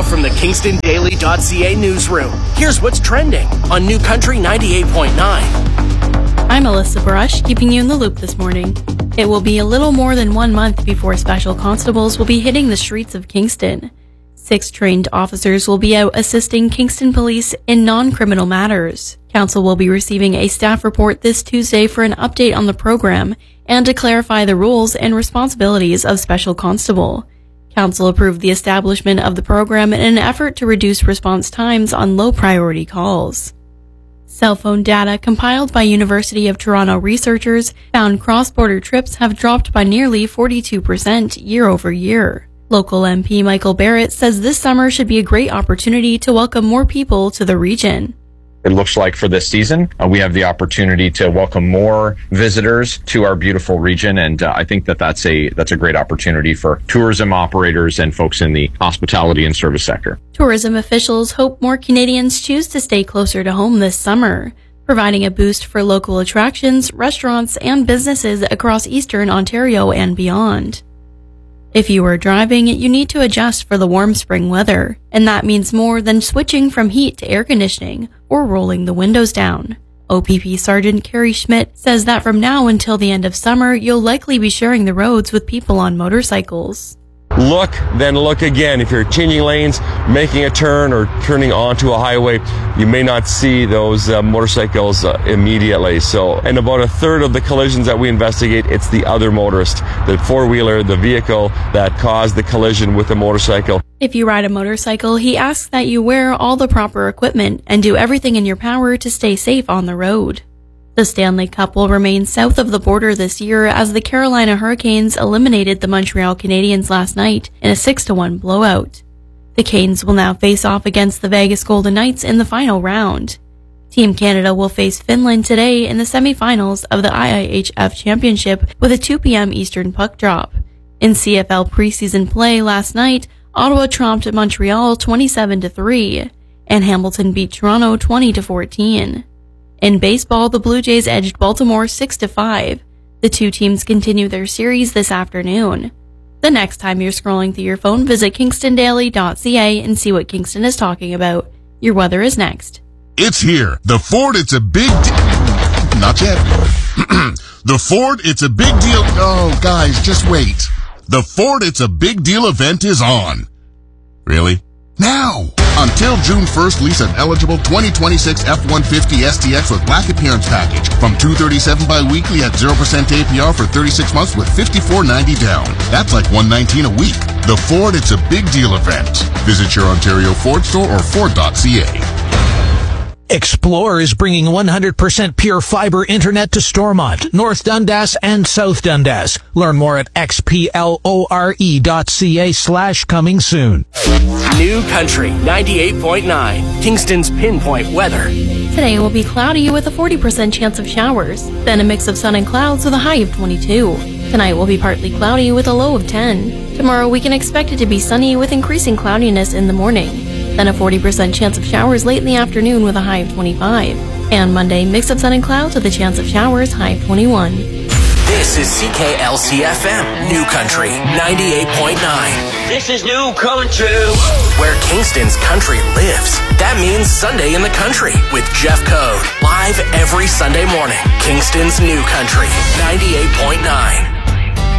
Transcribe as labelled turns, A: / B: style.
A: from the KingstonDaily.ca newsroom, here's what's trending on New Country 98.9.
B: I'm Alyssa Brush, keeping you in the loop this morning. It will be a little more than 1 month before special constables will be hitting the streets of Kingston. 6 trained officers will be out assisting Kingston police in non-criminal matters. Council will be receiving a staff report this Tuesday for an update on the program and to clarify the rules and responsibilities of special constable. Council approved the establishment of the program in an effort to reduce response times on low-priority calls. Cell phone data compiled by University of Toronto researchers found cross-border trips have dropped by nearly 42% year over year. Local MP Michael Barrett says this summer should be a great opportunity to welcome more people to the region.
C: It looks like for this season, we have the opportunity to welcome more visitors to our beautiful region, and I think that's a great opportunity for tourism operators and folks in the hospitality and service sector.
B: Tourism officials hope more Canadians choose to stay closer to home this summer, providing a boost for local attractions, restaurants, and businesses across Eastern Ontario and beyond. If you are driving, you need to adjust for the warm spring weather, and that means more than switching from heat to air conditioning or rolling the windows down. OPP Sergeant Carrie Schmidt says that from now until the end of summer, you'll likely be sharing the roads with people on motorcycles.
D: Look, then look again. If you're changing lanes, making a turn, or turning onto a highway, you may not see those motorcycles immediately. So, in about a third of the collisions that we investigate, it's the other motorist, the four-wheeler, the vehicle that caused the collision with the motorcycle.
B: If you ride a motorcycle, he asks that you wear all the proper equipment and do everything in your power to stay safe on the road. The Stanley Cup will remain south of the border this year as the Carolina Hurricanes eliminated the Montreal Canadiens last night in a 6-1 blowout. The Canes will now face off against the Vegas Golden Knights in the final round. Team Canada will face Finland today in the semifinals of the IIHF Championship with a 2 p.m. Eastern puck drop. In CFL preseason play last night, Ottawa tromped Montreal 27-3, and Hamilton beat Toronto 20-14. In baseball, the Blue Jays edged Baltimore 6-5. The two teams continue their series this afternoon. The next time you're scrolling through your phone, visit KingstonDaily.ca and see what Kingston is talking about. Your weather is next.
E: It's here. The Ford, it's a big Not yet. The Ford, it's a big deal. Oh, guys, just wait. The Ford, it's a big deal event is on. Really? Now! Until June 1st, lease an eligible 2026 F-150 STX with black appearance package from $237 bi-weekly at 0% APR for 36 months with $54.90 down. That's like $119 a week. The Ford, it's a big deal event. Visit your Ontario Ford store or Ford.ca.
F: Xplore is bringing 100% pure fiber internet to Stormont, North Dundas, and South Dundas. Learn more at xplore.ca/coming soon.
A: New Country 98.9, Kingston's pinpoint weather.
B: Today will be cloudy with a 40% chance of showers, then a mix of sun and clouds with a high of 22. Tonight will be partly cloudy with a low of 10. Tomorrow we can expect it to be sunny with increasing cloudiness in the morning. Then a 40% chance of showers late in the afternoon with a high of 25. And Monday, mix of sun and clouds with a chance of showers, high of 21.
A: This is CKLC-FM, New Country 98.9.
G: This is New Country,
A: where Kingston's country lives. That means Sunday in the Country with Jeff Code. Live every Sunday morning. Kingston's New Country 98.9.